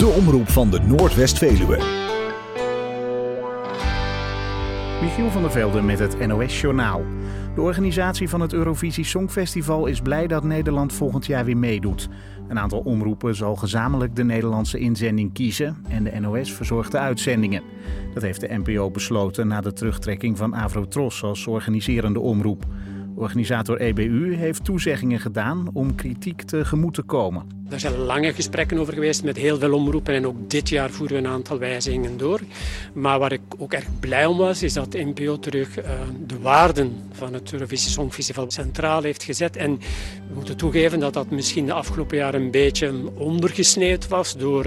De omroep van de Noordwest-Veluwe. Michiel van der Velde met het NOS-journaal. De organisatie van het Eurovisie Songfestival is blij dat Nederland volgend jaar weer meedoet. Een aantal omroepen zal gezamenlijk de Nederlandse inzending kiezen en de NOS verzorgt de uitzendingen. Dat heeft de NPO besloten na de terugtrekking van Avrotros als organiserende omroep. Organisator EBU heeft toezeggingen gedaan om kritiek tegemoet te komen. Daar zijn lange gesprekken over geweest met heel veel omroepen en ook dit jaar voeren we een aantal wijzigingen door. Maar waar ik ook erg blij om was, is dat de NPO terug de waarden van het Eurovisie Songfestival centraal heeft gezet. En we moeten toegeven dat dat misschien de afgelopen jaren een beetje ondergesneeuwd was door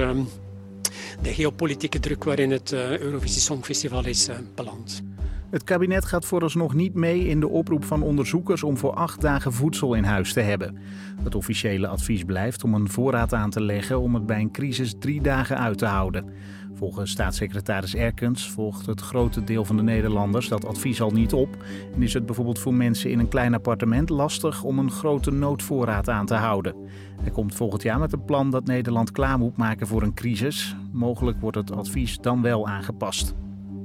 de geopolitieke druk waarin het Eurovisie Songfestival is beland. Het kabinet gaat vooralsnog niet mee in de oproep van onderzoekers om voor 8 dagen voedsel in huis te hebben. Het officiële advies blijft om een voorraad aan te leggen om het bij een crisis 3 dagen uit te houden. Volgens staatssecretaris Erkens volgt het grote deel van de Nederlanders dat advies al niet op. En is het bijvoorbeeld voor mensen in een klein appartement lastig om een grote noodvoorraad aan te houden. Hij komt volgend jaar met een plan dat Nederland klaar moet maken voor een crisis. Mogelijk wordt het advies dan wel aangepast.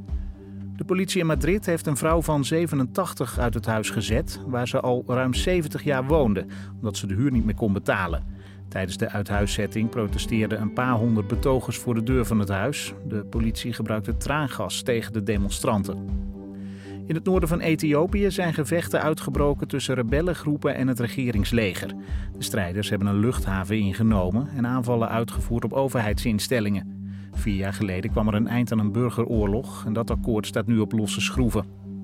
De politie in Madrid heeft een vrouw van 87 uit het huis gezet, waar ze al ruim 70 jaar woonde, omdat ze de huur niet meer kon betalen. Tijdens de uithuiszetting protesteerden een paar honderd betogers voor de deur van het huis. De politie gebruikte traangas tegen de demonstranten. In het noorden van Ethiopië zijn gevechten uitgebroken tussen rebellengroepen en het regeringsleger. De strijders hebben een luchthaven ingenomen en aanvallen uitgevoerd op overheidsinstellingen. 4 jaar geleden kwam er een eind aan een burgeroorlog en dat akkoord staat nu op losse schroeven.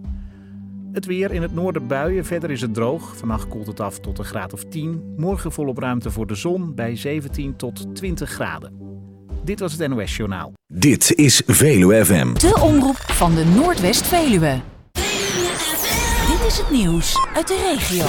Het weer: in het noorden buien, verder is het droog. Vannacht koelt het af tot een graad of 10. Morgen volop ruimte voor de zon bij 17 tot 20 graden. Dit was het NOS Journaal. Dit is Veluwe FM. De omroep van de Noordwest-Veluwe. Dit is het nieuws uit de regio.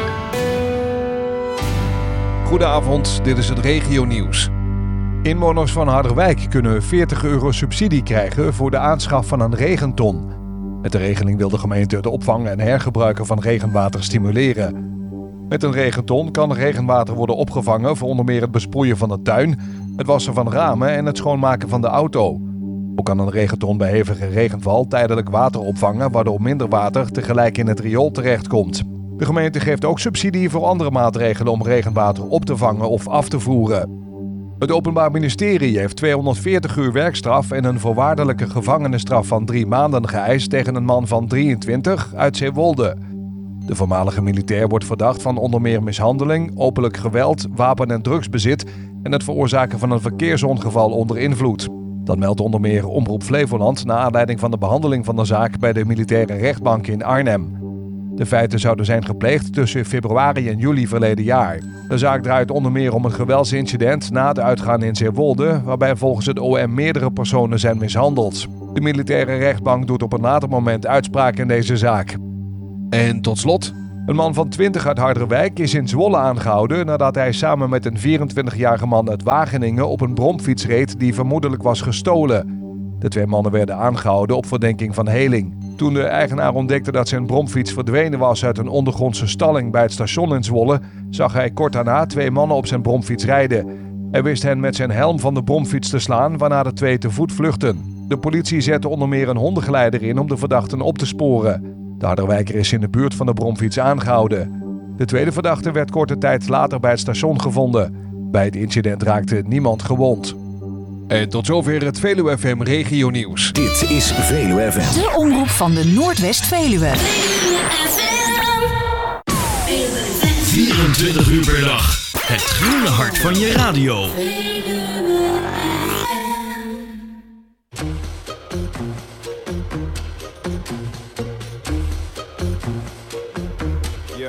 Goedenavond, dit is het regionieuws. Inwoners van Harderwijk kunnen €40 subsidie krijgen voor de aanschaf van een regenton. Met de regeling wil de gemeente de opvang en hergebruiken van regenwater stimuleren. Met een regenton kan regenwater worden opgevangen voor onder meer het besproeien van de tuin, het wassen van ramen en het schoonmaken van de auto. Ook kan een regenton bij hevige regenval tijdelijk water opvangen, waardoor minder water tegelijk in het riool terechtkomt. De gemeente geeft ook subsidie voor andere maatregelen om regenwater op te vangen of af te voeren. Het Openbaar Ministerie heeft 240 uur werkstraf en een voorwaardelijke gevangenisstraf van 3 maanden geëist tegen een man van 23 uit Zeewolde. De voormalige militair wordt verdacht van onder meer mishandeling, openlijk geweld, wapen- en drugsbezit en het veroorzaken van een verkeersongeval onder invloed. Dat meldt onder meer Omroep Flevoland na aanleiding van de behandeling van de zaak bij de militaire rechtbank in Arnhem. De feiten zouden zijn gepleegd tussen februari en juli verleden jaar. De zaak draait onder meer om een geweldsincident na het uitgaan in Zeewolde, waarbij volgens het OM meerdere personen zijn mishandeld. De militaire rechtbank doet op een later moment uitspraak in deze zaak. En tot slot, een man van 20 uit Harderwijk is in Zwolle aangehouden nadat hij samen met een 24-jarige man uit Wageningen op een bromfiets reed die vermoedelijk was gestolen. De 2 mannen werden aangehouden op verdenking van heling. Toen de eigenaar ontdekte dat zijn bromfiets verdwenen was uit een ondergrondse stalling bij het station in Zwolle, zag hij kort daarna 2 mannen op zijn bromfiets rijden. Hij wist hen met zijn helm van de bromfiets te slaan, waarna de 2 te voet vluchtten. De politie zette onder meer een hondengeleider in om de verdachten op te sporen. De Harderwijker is in de buurt van de bromfiets aangehouden. De tweede verdachte werd korte tijd later bij het station gevonden. Bij het incident raakte niemand gewond. En tot zover het Veluwe FM regionieuws. Dit is Veluwe FM. De omroep van de Noordwest-Veluwe. 24 uur per dag. Het groene hart van je radio.